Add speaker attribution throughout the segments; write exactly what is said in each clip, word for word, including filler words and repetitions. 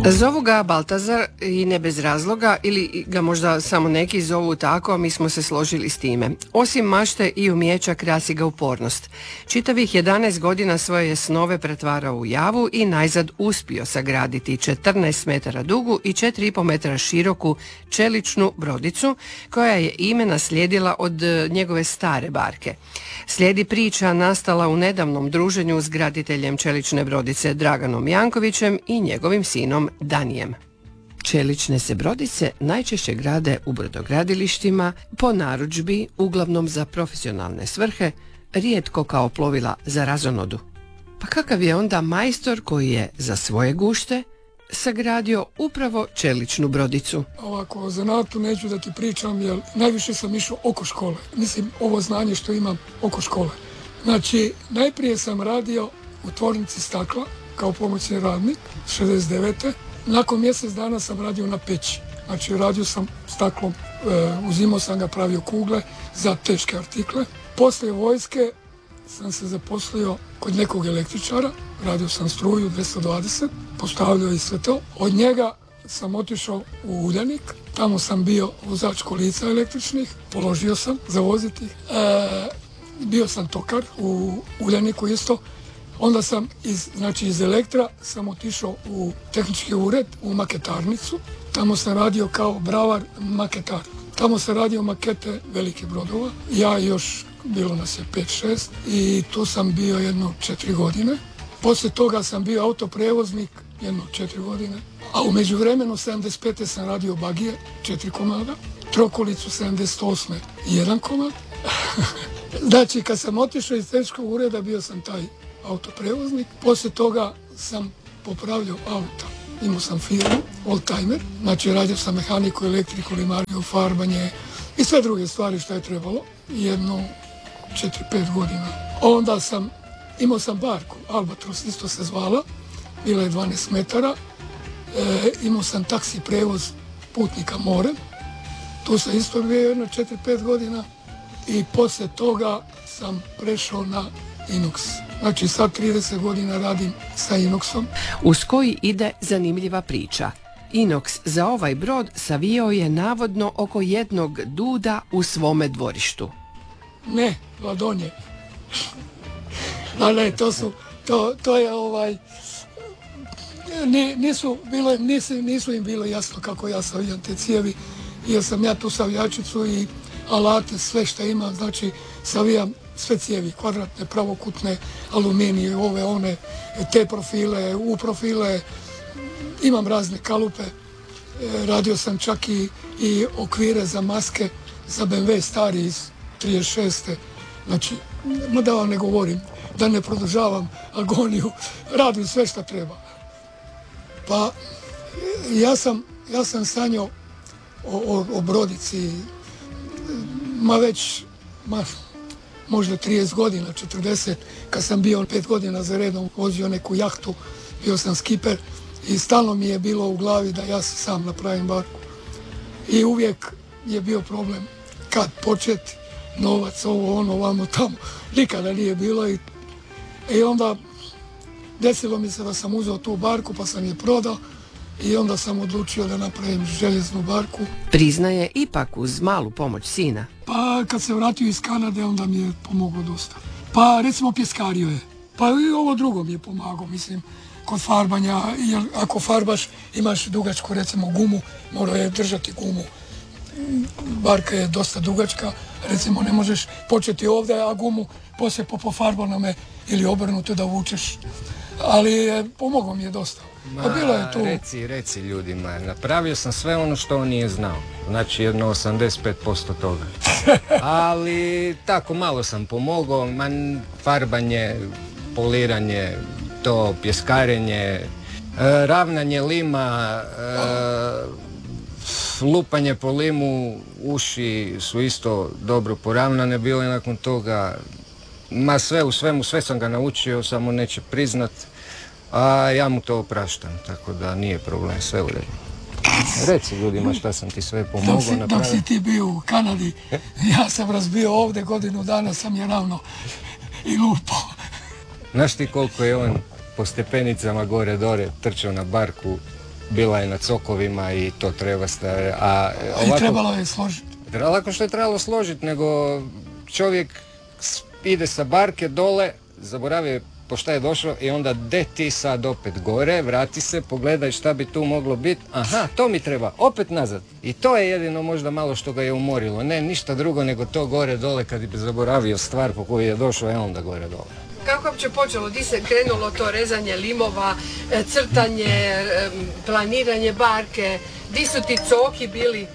Speaker 1: Zovu ga Baltazar i ne bez razloga, ili ga možda samo neki zovu tako, a mi smo se složili s time. Osim mašte i umijeća krasi ga upornost. Čitavih jedanaest godina svoje je snove pretvarao u javu i najzad uspio sagraditi četrnaest metara dugu i četiri i pol metra široku čeličnu brodicu koja je ime naslijedila od njegove stare barke. Slijedi priča nastala u nedavnom druženju s graditeljem čelične brodice Draganom Jankovićem i njegovim sinom Danijem. Čelične se brodice najčešće grade u brodogradilištima, po narudžbi, uglavnom za profesionalne svrhe, rijetko kao plovila za razonodu. Pa kakav je onda majstor koji je za svoje gušte sagradio upravo čeličnu brodicu?
Speaker 2: Ovako, o zanatu neću da ti pričam, jer najviše sam išao oko škole. Mislim, ovo znanje što imam oko škole. Znači, najprije sam radio u tvornici stakla kao pomoćni radnik, šezdeset devete. Nakon mjesec dana sam radio na peći. Znači, radio sam staklom, e, uzimao sam ga, pravio kugle za teške artikle. Poslije vojske sam se zaposlio kod nekog električara, radio sam struju dvjesto dvadeset, postavljao i sve to. Od njega sam otišao u Uljanik, tamo sam bio vozač kolica električnih, položio sam za voziti. E, bio sam tokar u Uljaniku isto. Onda sam iz, znači iz Elektra sam otišao u tehnički ured, u maketarnicu. Tamo sam radio kao bravar maketar. Tamo sam radio makete velikih brodova. Ja još, bilo nas je pet šest i tu sam bio jedno četiri godine. Poslije toga sam bio autoprevoznik jedno četiri godine. A u međuvremenu sedamdeset pete sam radio bagije, četiri komada. Trokolicu sedamdeset osme jedan komad. Znači kad sam otišao iz tehničkog ureda bio sam taj autoprevoznik. Poslije toga sam popravljao auta. Imao sam firmu, oldtimer, znači radio sam mehaniku, elektriku, limariju, farbanje i sve druge stvari što je trebalo. Jedno četiri pet godina. Onda sam, imao sam barku, Albatros isto se zvala, bila je dvanaest metara. E, imao sam taksi prevoz putnika morem. Tu sam isto bio jedno četiri pet godina i poslije toga sam prešao na Inox. Znači sad trideset godina radim sa Inoxom.
Speaker 1: Uz koji ide zanimljiva priča. Inox za ovaj brod savijao je navodno oko jednog duda u svome dvorištu.
Speaker 2: Ne, ladonje. A ne, to su, to, to je ovaj, nisu, bilo, nisu, nisu im bilo jasno kako ja savijam te cijevi, jer sam ja tu savijačicu i alate, sve što imam, znači savijam sve cijevi, kvadratne, pravokutne, aluminije, ove, one, te profile, U profile, imam razne kalupe, radio sam čak i, i okvire za maske za be em ve stari iz trideset šeste. Znači, ma da vam ne govorim, da ne produžavam agoniju, radim sve što treba. Pa, ja sam, ja sam sanjao o, o, o brodici, ma već, ma, možda trideset godina, četrdeset, kad sam bio pet godina za redom, vozio neku jahtu, bio sam skiper i stalno mi je bilo u glavi da ja se sam napravim barku. I uvijek je bio problem kad početi, novac, ovo, ono, vamo, tamo, nikada nije bilo i, i onda desilo mi se da sam uzeo tu barku pa sam je prodao i onda sam odlučio da napravim željeznu barku.
Speaker 1: Priznaje ipak uz malu pomoć sina.
Speaker 2: Pa kad se vratio iz Kanade onda mi je pomoglo dosta. Pa recimo pjeskario je. Pa i ovo drugo mi je pomagao, mislim, kod farbanja, jer ako farbaš imaš dugačku recimo gumu, mora je držati gumu. Barka je dosta dugačka, recimo ne možeš početi ovdje, a gumu poslije po pofarbanome ili obrnuto da vučeš. Ali je, pomogao mi je dosta.
Speaker 3: Ma,
Speaker 2: bilo je tu...
Speaker 3: reci, reci ljudima, napravio sam sve ono što on nije znao. Znači jedno osamdeset pet posto toga. Ali tako malo sam pomogao, man, farbanje, poliranje, to pjeskarenje, e, ravnanje lima, e, lupanje po limu, uši su isto dobro poravnane bile nakon toga. Ma sve u svemu, sve sam ga naučio, samo neće priznat, a ja mu to opraštam, tako da nije problem, sve u redu. Reci ljudima šta sam ti sve pomogao
Speaker 2: dok si,
Speaker 3: napraviti.
Speaker 2: Dok si ti bio u Kanadi, ja sam razbio ovdje godinu dana, sam je ravno i lupo.
Speaker 3: Znaš ti koliko je on po stepenicama gore dore trčao na barku bila je na cokovima i to treba staviti. A
Speaker 2: ovako, i trebalo je složiti.
Speaker 3: Lako što je trebalo složiti, nego čovjek ide sa barke dole, zaboravio po šta je došao i onda de ti sad opet gore, vrati se, pogledaj šta bi tu moglo biti, aha, to mi treba, opet nazad. I to je jedino možda malo što ga je umorilo, ne ništa drugo nego to gore dole kad bi zaboravio stvar po kojoj je došao, je onda gore dole.
Speaker 1: Kako uopće počelo, di se krenulo to rezanje limova, crtanje, planiranje barke, di su ti coki bili?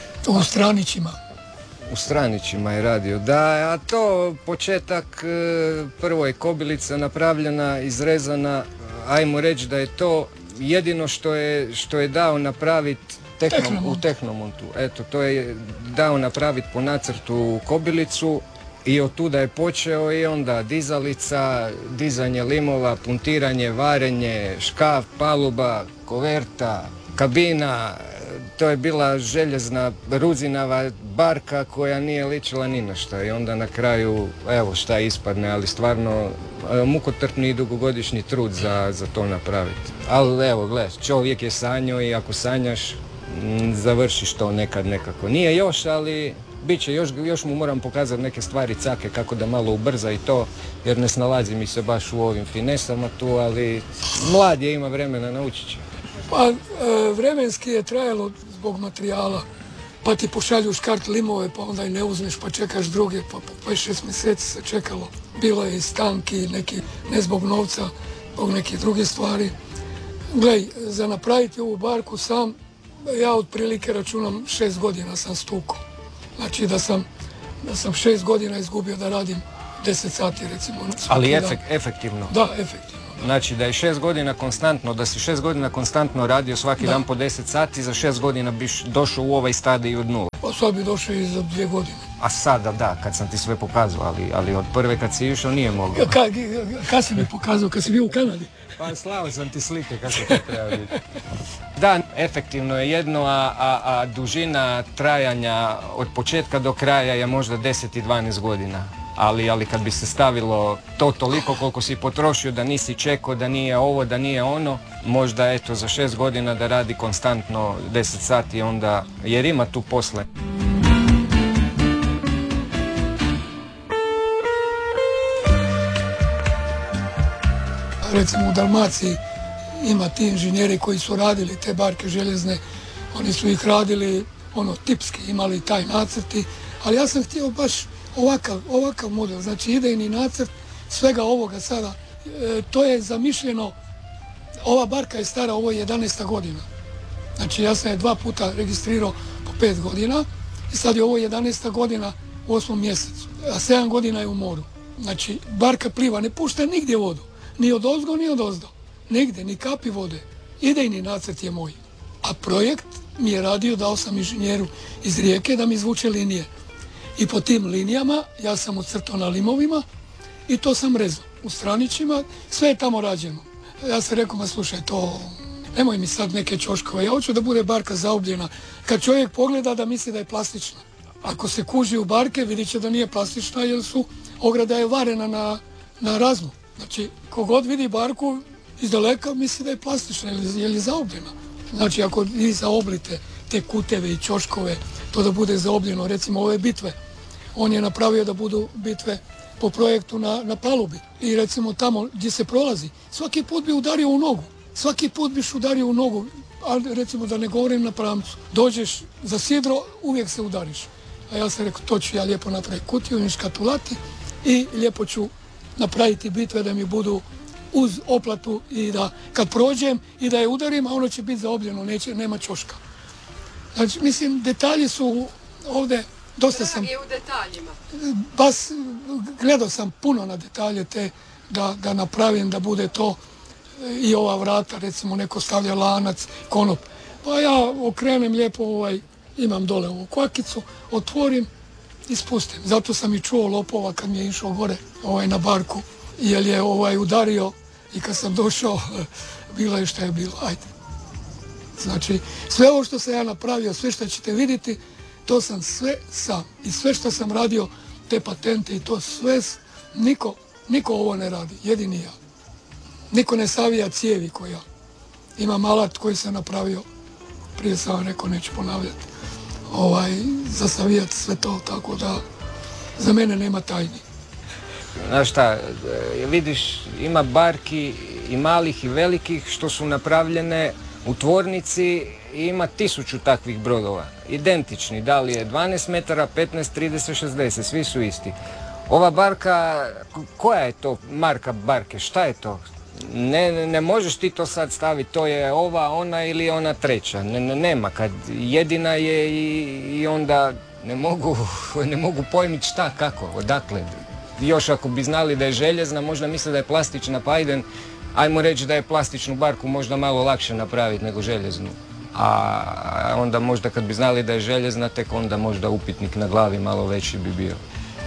Speaker 2: U Stranićima.
Speaker 3: U Stranićima je radio, da, a to početak, prvo je kobilica napravljena, izrezana, ajmo reći da je to jedino što je, što je dao napraviti tehnom, u Tehnomontu. Eto, to je dao napraviti po nacrtu kobilicu i od tuda je počeo i onda dizalica, dizanje limova, puntiranje, varenje, škaf, paluba, koverta, kabina. To je bila željezna ruzinava barka koja nije ličila ni na šta i onda na kraju, evo šta ispadne, ali stvarno mukotrpni i dugogodišnji trud za, za to napraviti. Ali evo, gledaj, čovjek je sanjao i ako sanjaš, m, završiš to nekad nekako. Nije još, ali bit će, još, još mu moram pokazati neke stvari cake kako da malo ubrza i to, jer ne snalazi mi se baš u ovim finesama tu, ali mlad je, ima vremena, naučit će.
Speaker 2: Pa vremenski je trajalo zbog materijala, pa ti pošalju škart limove, pa onda i ne uzmeš, pa čekaš druge, pa po pet šest mjeseci se čekalo. Bilo je i stanki, neki, ne zbog novca, zbog neke druge stvari. Glej, za napraviti ovu barku sam, ja otprilike računam šest godina sam stukao. Znači da sam, da sam šest godina izgubio da radim deset sati recimo.
Speaker 3: Ali efek, efektivno?
Speaker 2: Da, efektivno.
Speaker 3: Znači da je šest godina konstantno, da si šest godina konstantno radio svaki da. dan po deset sati, za šest godina biš došao u ovaj stadij od nule.
Speaker 2: Pa sad bi došao i za dvije godine.
Speaker 3: A sada da, kad sam ti sve pokazao, ali, ali od prve kad si išao nije mogao.
Speaker 2: Ka, kad si mi pokazao, kad si bio u Kanadi?
Speaker 3: Pa slao sam ti slike kako to treba vidjeti. Da, efektivno je jedno, a, a, a dužina trajanja od početka do kraja je možda deset i dvanaest godina. Ali, ali kad bi se stavilo to toliko koliko si potrošio, da nisi čekao, da nije ovo, da nije ono, možda eto za šest godina da radi konstantno deset sati onda, jer ima tu posle.
Speaker 2: Recimo u Dalmaciji ima ti inženjeri koji su radili te barke željezne, oni su ih radili ono tipski, imali taj nacrti, ali ja sam htio baš Ovakav, ovakav model, znači idejni nacrt svega ovoga sada, e, to je zamišljeno, ova barka je stara, ovo je jedanaesta godina. Znači ja sam je dva puta registrirao po pet godina i sad je ovo jedanaesta godina u osmom mjesecu, a sedam godina je u moru. Znači barka pliva, ne pušta nigdje vodu, ni od ozgo ni od ozdo, nigdje, ni kapi vode. Idejni nacrt je moj, a projekt mi je radio, dao sam inženjeru iz Rijeke da mi izvuče linije. I po tim linijama ja sam ucrtao na limovima i to sam rezao u Stranićima, sve je tamo rađeno. Ja sam rekao, ma slušaj, to nemoj mi sad neke ćoškove, ja hoću da bude barka zaobljena. Kad čovjek pogleda da misli da je plastična. Ako se kuži u barke, vidit će da nije plastična jer su ograda je varena na, na razmu. Znači, kogod vidi barku iz daleka misli da je plastična jer je zaobljena. Znači, ako vi zaoblite te kuteve i ćoškove, to da bude zaobljeno, recimo ove bitve, on je napravio da budu bitve po projektu na, na palubi i recimo tamo gdje se prolazi, svaki put bi udario u nogu, svaki put biš udario u nogu, ali recimo da ne govorim na pramcu, dođeš za sidro, uvijek se udariš. A ja sam rekao, to ću ja lijepo napraviti kutiju i škatulati i lijepo ću napraviti bitve da mi budu uz oplatu i da kad prođem i da je udarim, a ono će biti zaobljeno, neće, nema ćoška. Znači, mislim, detalji su ovdje, dosta sam...
Speaker 1: je u detaljima.
Speaker 2: Bas, gledao sam puno na detalje te, da, da napravim da bude to i ova vrata, recimo neko stavlja lanac, konop. Pa ja okrenem lijepo, ovaj, imam dole ovu kvakicu, otvorim i spustim. Zato sam i čuo lopova kad mi je išao gore ovaj, na barku, jer je ovaj, udario i kad sam došao, bilo je što je bilo, ajde. Znači, sve ovo što sam ja napravio, sve što ćete vidjeti, to sam sve sam. I sve što sam radio, te patente i to sve, niko, niko ovo ne radi, jedini ja. Niko ne savija cijevi ko ja. imam alat koji sam napravio, prije sam vam rekao, neću ponavljati, ovaj, za savijat sve to, tako da za mene nema tajni.
Speaker 3: Znaš šta, vidiš, ima barki i malih i velikih što su napravljene u tvornici i ima tisuću takvih brodova. Identični, da li je dvanaest metara, petnaest, trideset, šezdeset, svi su isti. Ova barka, koja je to marka barke, šta je to? Ne, ne, ne možeš ti to sad staviti, to je ova, ona ili ona treća. Ne, ne, nema, kad jedina je i, i onda ne mogu, ne mogu pojmiti šta, kako, odakle. Još ako bi znali da je željezna, možda misle da je plastična, pa ajde, ajmo reći da je plastičnu barku možda malo lakše napraviti nego željeznu. A onda možda kad bi znali da je željezna, tek onda možda upitnik na glavi malo veći bi bio.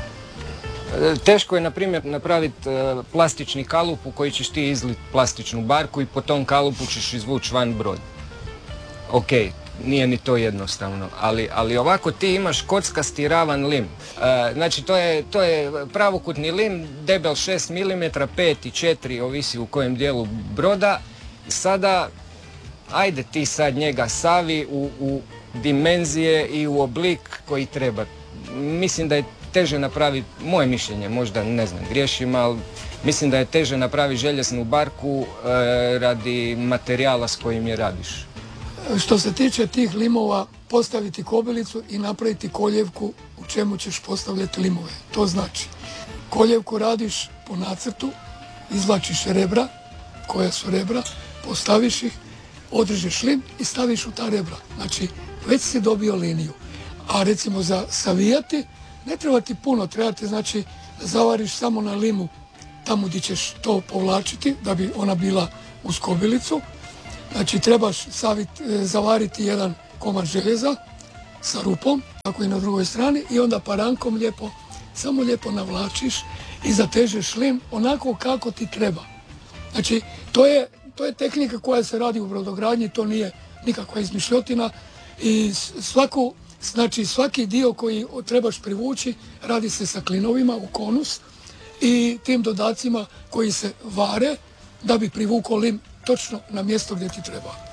Speaker 3: Teško je, na primjer, napraviti plastični kalup u koji ćeš ti izliti plastičnu barku i po tom kalupu ćeš izvući van brod. Ok, nije ni to jednostavno, ali, ali ovako ti imaš kockasti ravan lim. E, znači to je, to je pravokutni lim, debel šest milimetara, pet i četiri, ovisi u kojem dijelu broda. Sada, ajde ti sad njega savi u, u dimenzije i u oblik koji treba. Mislim da je teže napraviti, moje mišljenje, možda ne znam, griješim, ali mislim da je teže napraviti željeznu barku e, radi materijala s kojim je radiš.
Speaker 2: Što se tiče tih limova, postaviti kobilicu i napraviti koljevku u čemu ćeš postavljati limove. To znači, koljevku radiš po nacrtu, izvlačiš rebra, koja su rebra, postaviš ih, odrežeš lim i staviš u ta rebra. Znači, već si dobio liniju. A recimo za savijati, ne treba ti puno, treba ti znači da zavariš samo na limu tamo gdje ćeš to povlačiti da bi ona bila uz kobilicu. Znači trebaš savit, zavariti jedan komad željeza sa rupom, tako i na drugoj strani, i onda parankom lijepo, samo lijepo navlačiš i zatežeš lim onako kako ti treba. Znači to je, to je tehnika koja se radi u brodogradnji, to nije nikakva izmišljotina i svaku Znači svaki dio koji trebaš privući radi se sa klinovima u konus i tim dodacima koji se vare da bi privukao lim točno na mjesto gdje ti treba.